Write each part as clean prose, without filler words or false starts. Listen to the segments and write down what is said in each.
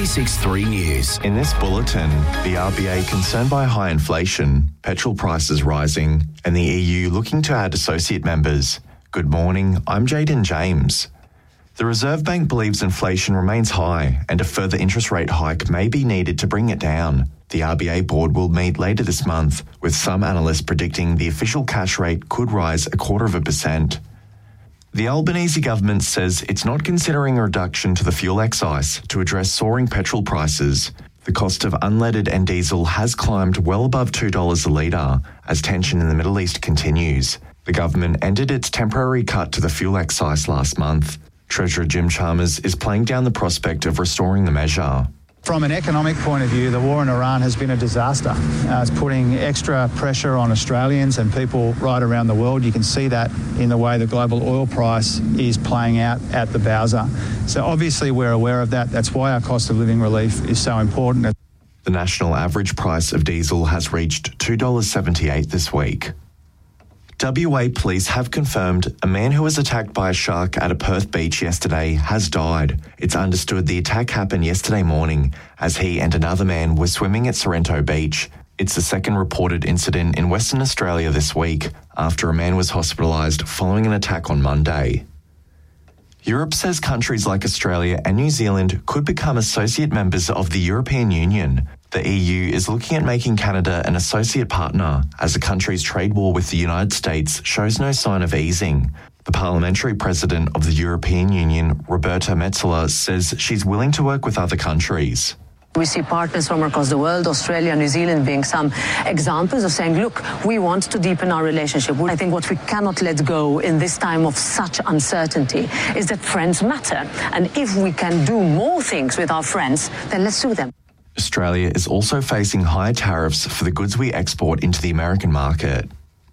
96.3 News. In this bulletin, the RBA concerned by high inflation, petrol prices rising, and the EU looking to add associate members. Good morning, I'm Jaden James. The Reserve Bank believes inflation remains high and a further interest rate hike may be needed to bring it down. The RBA board will meet later this month, with some analysts predicting the official cash rate could rise 0.25%. The Albanese government says it's not considering a reduction to the fuel excise to address soaring petrol prices. The cost of unleaded and diesel has climbed well above $2 a litre as tension in the Middle East continues. The government ended its temporary cut to the fuel excise last month. Treasurer Jim Chalmers is playing down the prospect of restoring the measure. From an economic point of view, the war in Iran has been a disaster. It's putting extra pressure on Australians and people right around the world. You can see that in the way the global oil price is playing out at the Bowser. So obviously we're aware of that. That's why our cost of living relief is so important. The national average price of diesel has reached $2.78 this week. WA police have confirmed a man who was attacked by a shark at a Perth beach yesterday has died. It's understood the attack happened yesterday morning as he and another man were swimming at Sorrento Beach. It's the second reported incident in Western Australia this week after a man was hospitalised following an attack on Monday. Europe says countries like Australia and New Zealand could become associate members of the European Union. The EU is looking at making Canada an associate partner as the country's trade war with the United States shows no sign of easing. The parliamentary president of the European Union, Roberta Metsola, says she's willing to work with other countries. We see partners from across the world, Australia, New Zealand being some examples of saying, look, we want to deepen our relationship. I think what we cannot let go in this time of such uncertainty is that friends matter. And if we can do more things with our friends, then let's do them. Australia is also facing higher tariffs for the goods we export into the American market.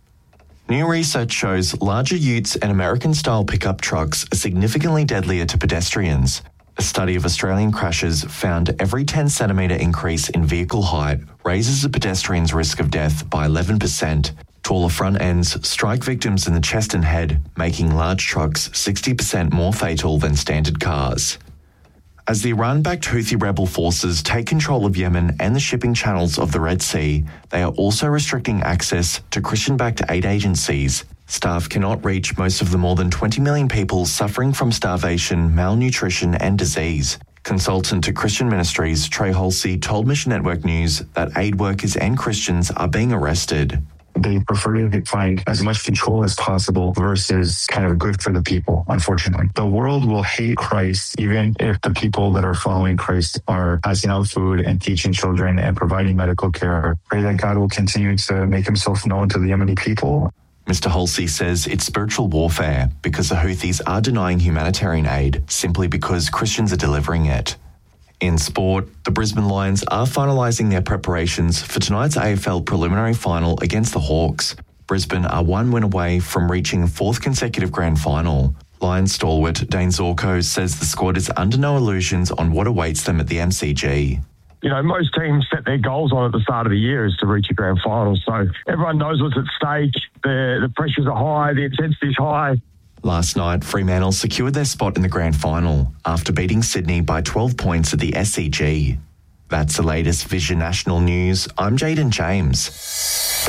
New research shows larger utes and American-style pickup trucks are significantly deadlier to pedestrians. A study of Australian crashes found every 10-centimetre increase in vehicle height raises a pedestrian's risk of death by 11%. Taller front ends strike victims in the chest and head, making large trucks 60% more fatal than standard cars. As the Iran-backed Houthi rebel forces take control of Yemen and the shipping channels of the Red Sea, they are also restricting access to Christian-backed aid agencies. Staff cannot reach most of the more than 20 million people suffering from starvation, malnutrition and disease. Consultant to Christian Ministries, Trey Halsey, told Mission Network News that aid workers and Christians are being arrested. They prefer to find as much control as possible versus kind of good for the people, unfortunately. The world will hate Christ even if the people that are following Christ are passing out food and teaching children and providing medical care. Pray that God will continue to make himself known to the Yemeni people. Mr. Halsey says it's spiritual warfare because the Houthis are denying humanitarian aid simply because Christians are delivering it. In sport, the Brisbane Lions are finalising their preparations for tonight's AFL preliminary final against the Hawks. Brisbane are one win away from reaching a fourth consecutive grand final. Lions stalwart Dane Zorko says the squad is under no illusions on what awaits them at the MCG. You know, most teams set their goals on at the start of the year is to reach a grand final. So everyone knows what's at stake. The pressures are high, the intensity is high. Last night, Fremantle secured their spot in the grand final after beating Sydney by 12 points at the SCG. That's the latest Vision National News. I'm Jaden James.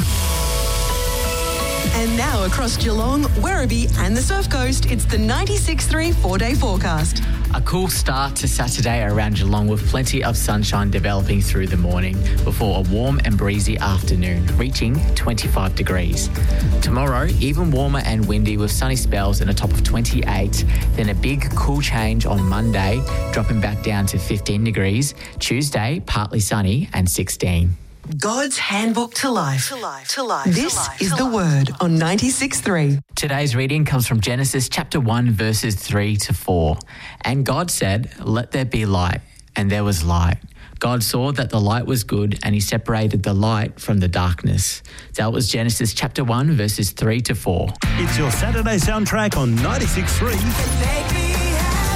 And now across Geelong, Werribee and the Surf Coast, it's the 96.3 4-day forecast. A cool start to Saturday around Geelong with plenty of sunshine developing through the morning before a warm and breezy afternoon, reaching 25 degrees. Tomorrow, even warmer and windy with sunny spells and a top of 28. Then a big cool change on Monday, dropping back down to 15 degrees. Tuesday, partly sunny and 16. God's Handbook to Life. This is the Word on 96.3. Today's reading comes from Genesis chapter 1, verses 3 to 4. And God said, "Let there be light," and there was light. God saw that the light was good, and he separated the light from the darkness. That was Genesis chapter 1, verses 3 to 4. It's your Saturday soundtrack on 96.3.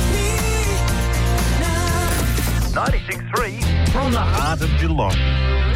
96.3 from the heart of Geelong.